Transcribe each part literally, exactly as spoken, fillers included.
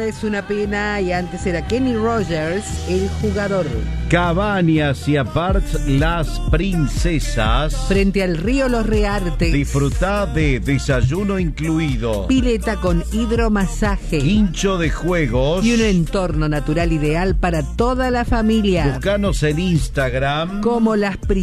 es una pena y antes era Kenny Rogers, el jugador. Cabañas y aparts Las Princesas. Frente al río Los Reartes. Disfrutá de desayuno incluido. Pileta con hidromasaje. Quincho de juegos. Y un entorno natural ideal para toda la familia. Buscanos en Instagram como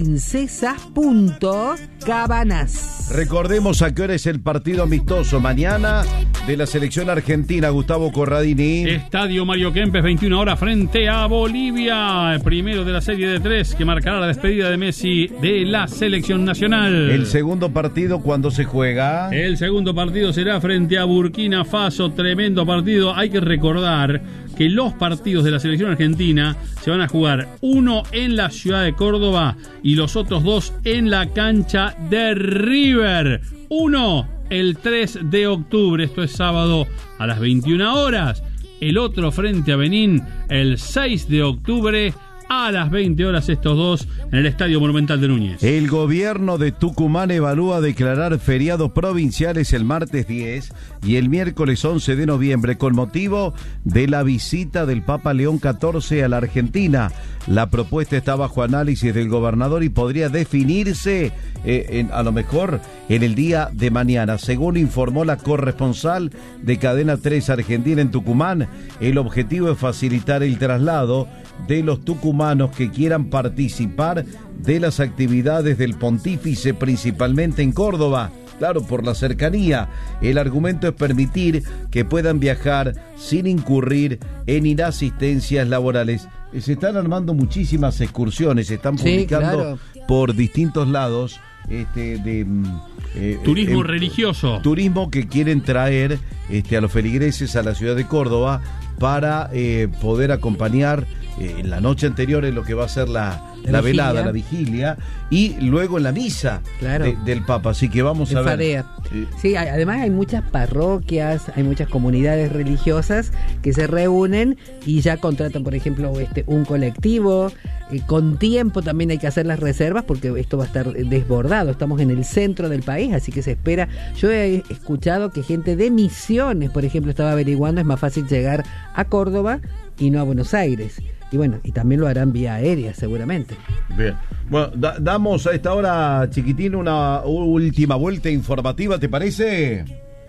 lasprincesas.cabanas. Recordemos a qué hora es el partido amistoso mañana de la selección argentina. Gustavo Corradini. Estadio Mario Kempes, veintiuna horas frente a Bolivia. El primero de la serie de tres que marcará la despedida de Messi de la selección nacional. El segundo partido, ¿cuándo se juega? El segundo partido será frente a Burkina Faso. Tremendo partido. Hay que recordar que los partidos de la selección argentina se van a jugar uno en la ciudad de Córdoba y los otros dos en la cancha de River. Uno el tres de octubre, esto es sábado a las veintiuna horas. El otro frente a Benín el seis de octubre a las veinte horas, estos dos en el Estadio Monumental de Núñez. El gobierno de Tucumán evalúa declarar feriados provinciales el martes diez y el miércoles once de noviembre con motivo de la visita del Papa León catorce a la Argentina. La propuesta está bajo análisis del gobernador y podría definirse eh, en, a lo mejor en el día de mañana. Según informó la corresponsal de Cadena tres Argentina en Tucumán, el objetivo es facilitar el traslado de los tucumanos que quieran participar de las actividades del pontífice, principalmente en Córdoba. Claro, por la cercanía. El argumento es permitir que puedan viajar sin incurrir en inasistencias laborales. Se están armando muchísimas excursiones, se están publicando sí, claro. por distintos lados. Este, de eh, turismo eh, religioso. Turismo que quieren traer este, a los feligreses a la ciudad de Córdoba para eh, poder acompañar eh, en la noche anterior en lo que va a ser la, la, la velada, la vigilia, y luego en la misa claro. de, del Papa. Así que vamos de a ver. Farea. Sí, además hay muchas parroquias, hay muchas comunidades religiosas que se reúnen y ya contratan, por ejemplo, este un colectivo. Eh, con tiempo también hay que hacer las reservas porque esto va a estar desbordado. Estamos en el centro del país, así que se espera. Yo he escuchado que gente de Misiones, por ejemplo, estaba averiguando, es más fácil llegar a Córdoba y no a Buenos Aires. Y bueno, y también lo harán vía aérea, seguramente. Bien. Bueno, da- damos a esta hora, Chiquitín, una última vuelta informativa, ¿te parece?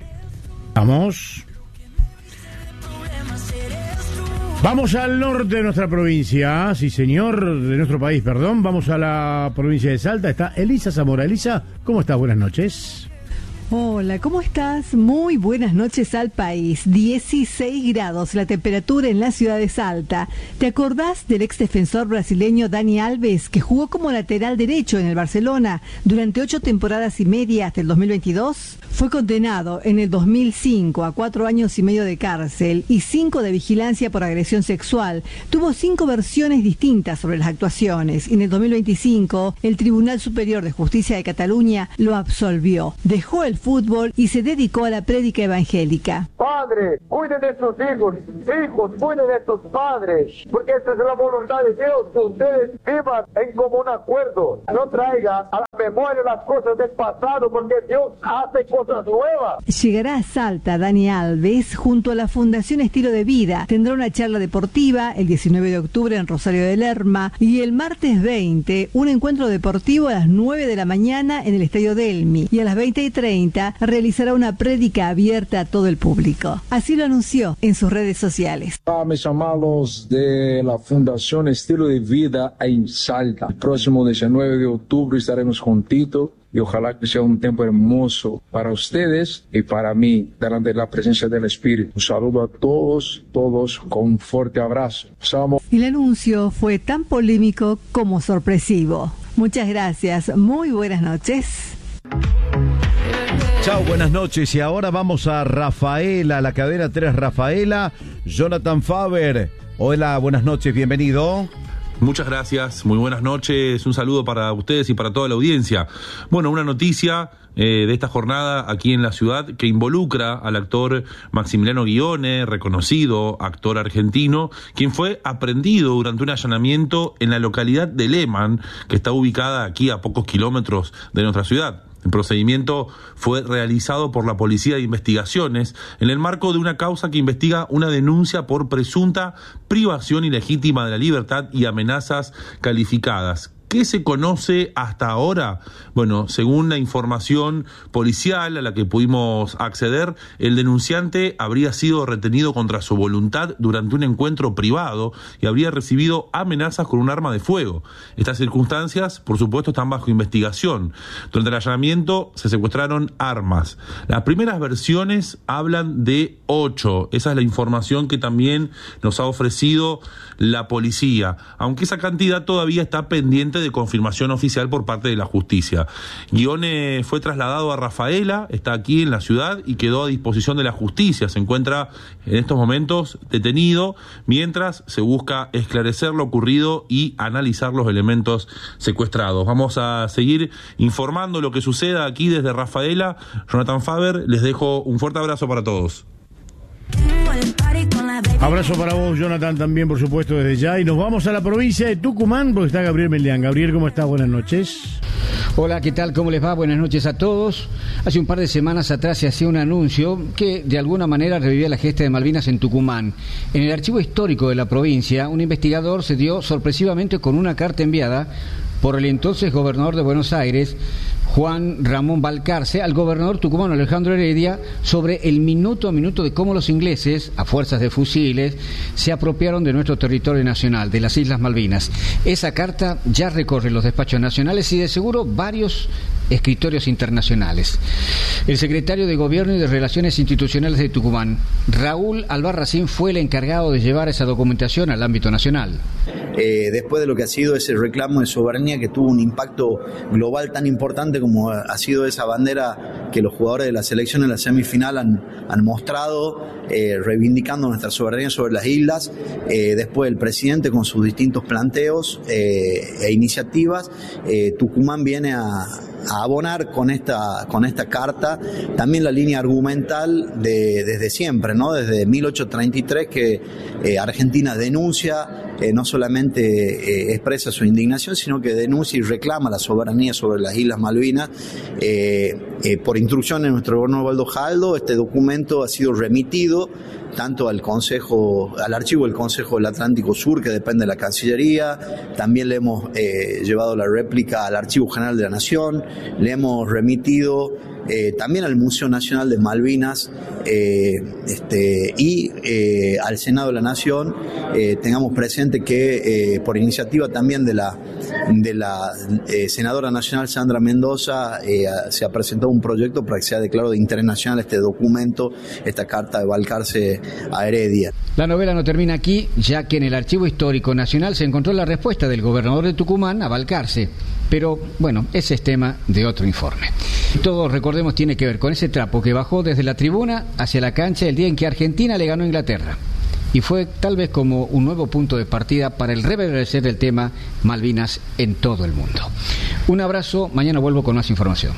Vamos. Vamos al norte de nuestra provincia, sí señor, de nuestro país, perdón. Vamos a la provincia de Salta. Está Elisa Zamora. Elisa, ¿cómo estás? Buenas noches. Hola, ¿cómo estás? Muy buenas noches al país. dieciséis grados la temperatura en la ciudad de Salta. ¿Te acordás del ex defensor brasileño Dani Alves, que jugó como lateral derecho en el Barcelona durante ocho temporadas y media hasta el dos mil veintidós? Fue condenado en el dos mil cinco a cuatro años y medio de cárcel y cinco de vigilancia por agresión sexual. Tuvo cinco versiones distintas sobre las actuaciones y en el dos mil veinticinco el Tribunal Superior de Justicia de Cataluña lo absolvió. Dejó el fútbol y se dedicó a la prédica evangélica. Padre, cuide de sus hijos, hijos, cuide de sus padres, porque esta es la voluntad de Dios, que ustedes vivan en común acuerdo. No traiga a la memoria las cosas del pasado, porque Dios hace cosas nuevas. Llegará a Salta Dani Alves junto a la Fundación Estilo de Vida. Tendrá una charla deportiva el diecinueve de octubre en Rosario de Lerma y el martes veinte un encuentro deportivo a las nueve de la mañana en el Estadio Delmi, y a las veinte y treinta realizará una prédica abierta a todo el público. Así lo anunció en sus redes sociales. A mis amados de la Fundación Estilo de Vida en Salta. El próximo diecinueve de octubre estaremos juntitos y ojalá que sea un tiempo hermoso para ustedes y para mí, delante de la presencia del Espíritu. Un saludo a todos, todos con un fuerte abrazo. Somos... El anuncio fue tan polémico como sorpresivo. Muchas gracias, muy buenas noches. Chao, buenas noches. Y ahora vamos a Rafaela, la cadena tres Rafaela. Jonathan Faber. Hola, buenas noches, bienvenido. Muchas gracias, muy buenas noches, un saludo para ustedes y para toda la audiencia. Bueno, una noticia eh, de esta jornada aquí en la ciudad que involucra al actor Maximiliano Guione, reconocido actor argentino, quien fue aprehendido durante un allanamiento en la localidad de Lehmann, que está ubicada aquí a pocos kilómetros de nuestra ciudad. El procedimiento fue realizado por la Policía de Investigaciones en el marco de una causa que investiga una denuncia por presunta privación ilegítima de la libertad y amenazas calificadas. ¿Qué se conoce hasta ahora? Bueno, según la información policial a la que pudimos acceder, el denunciante habría sido retenido contra su voluntad durante un encuentro privado y habría recibido amenazas con un arma de fuego. Estas circunstancias, por supuesto, están bajo investigación. Durante el allanamiento se secuestraron armas. Las primeras versiones hablan de ocho. Esa es la información que también nos ha ofrecido la policía, aunque esa cantidad todavía está pendiente de confirmación oficial por parte de la justicia. Guione fue trasladado a Rafaela, está aquí en la ciudad y quedó a disposición de la justicia. Se encuentra en estos momentos detenido mientras se busca esclarecer lo ocurrido y analizar los elementos secuestrados. Vamos a seguir informando lo que suceda aquí desde Rafaela. Jonathan Faber, les dejo un fuerte abrazo para todos. Abrazo para vos, Jonathan, también, por supuesto, desde ya. Y nos vamos a la provincia de Tucumán, porque está Gabriel Melián. Gabriel, ¿cómo estás? Buenas noches. Hola, ¿qué tal? ¿Cómo les va? Buenas noches a todos. Hace un par de semanas atrás se hacía un anuncio que de alguna manera revivía la gesta de Malvinas en Tucumán. En el archivo histórico de la provincia, un investigador se dio sorpresivamente con una carta enviada por el entonces gobernador de Buenos Aires, Juan Ramón Balcarce, al gobernador tucumano Alejandro Heredia, sobre el minuto a minuto de cómo los ingleses, a fuerzas de fusiles, se apropiaron de nuestro territorio nacional, de las Islas Malvinas. Esa carta ya recorre los despachos nacionales y de seguro varios escritorios internacionales. El secretario de Gobierno y de Relaciones Institucionales de Tucumán, Raúl Albarracín, fue el encargado de llevar esa documentación al ámbito nacional. Eh, después de lo que ha sido ese reclamo de soberanía que tuvo un impacto global tan importante como ha sido esa bandera que los jugadores de la selección en la semifinal han, han mostrado, eh, reivindicando nuestra soberanía sobre las islas, eh, después el presidente con sus distintos planteos eh, e iniciativas, eh, Tucumán viene a a abonar con esta con esta carta también la línea argumental de desde siempre, ¿no? Desde mil ochocientos treinta y tres que eh, Argentina denuncia, eh, no solamente eh, expresa su indignación, sino que denuncia y reclama la soberanía sobre las Islas Malvinas. Eh, eh, por instrucción de nuestro gobernador Waldo Jaldo, este documento ha sido remitido tanto al Consejo, al archivo del Consejo del Atlántico Sur, que depende de la Cancillería. También le hemos eh, llevado la réplica al Archivo General de la Nación, le hemos remitido eh, también al Museo Nacional de Malvinas eh, este, y eh, al Senado de la Nación. Eh, tengamos presente que eh, por iniciativa también de la de la eh, senadora nacional Sandra Mendoza eh, se ha presentado un proyecto para que sea declarado de interés nacional este documento, esta carta de Balcarce a Heredia. La novela no termina aquí, ya que en el Archivo Histórico Nacional se encontró la respuesta del gobernador de Tucumán a Balcarce. Pero, bueno, ese es tema de otro informe. Todo, recordemos, tiene que ver con ese trapo que bajó desde la tribuna hacia la cancha el día en que Argentina le ganó a Inglaterra. Y fue tal vez como un nuevo punto de partida para el reverdecer del tema Malvinas en todo el mundo. Un abrazo, mañana vuelvo con más información.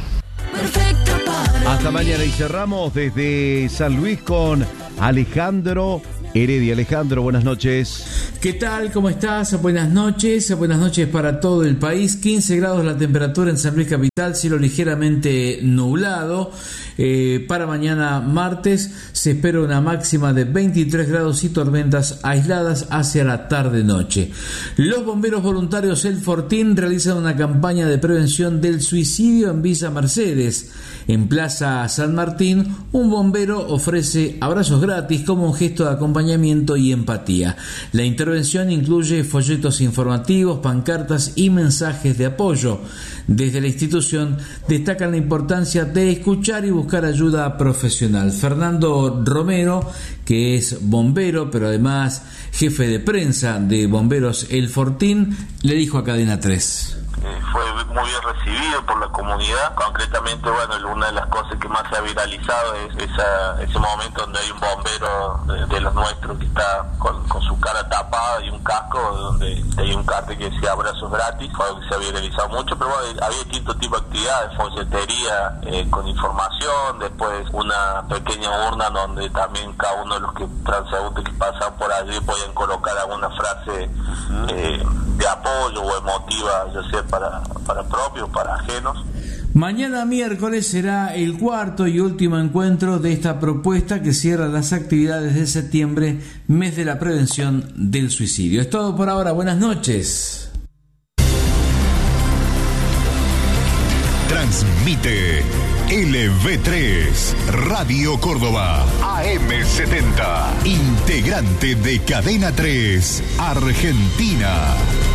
Hasta mañana y cerramos desde San Luis con Alejandro Heredia. Alejandro, buenas noches. ¿Qué tal? ¿Cómo estás? Buenas noches. Buenas noches para todo el país. quince grados la temperatura en San Luis Capital, cielo ligeramente nublado. Eh, para mañana martes se espera una máxima de veintitrés grados y tormentas aisladas hacia la tarde-noche. Los bomberos voluntarios El Fortín realizan una campaña de prevención del suicidio en Villa Mercedes. En Plaza San Martín, un bombero ofrece abrazos gratis como un gesto de acompañamiento y empatía. La intervención incluye folletos informativos, pancartas y mensajes de apoyo. Desde la institución destacan la importancia de escuchar y buscar ayuda profesional. Fernando Romero, que es bombero, pero además jefe de prensa de Bomberos El Fortín, le dijo a Cadena tres. Fue muy bien recibido por la comunidad. Concretamente, bueno, una de las cosas que más se ha viralizado es esa, ese momento donde hay un bombero de, de los nuestros que está con, con su cara tapada y un casco, donde hay un cartel que decía abrazos gratis. Fue algo que se ha viralizado mucho, pero bueno, había distintos tipos de actividades, folletería eh, con información, después una pequeña urna donde también cada uno de los que transeúntes que pasan por allí podían colocar alguna frase eh, de apoyo o emotiva, ya sea para, para propios, para ajenos. Mañana miércoles será el cuarto y último encuentro de esta propuesta que cierra las actividades de septiembre, mes de la prevención del suicidio. Es todo por ahora, buenas noches. Transmite L V tres, Radio Córdoba, A M setenta, integrante de Cadena tres, Argentina.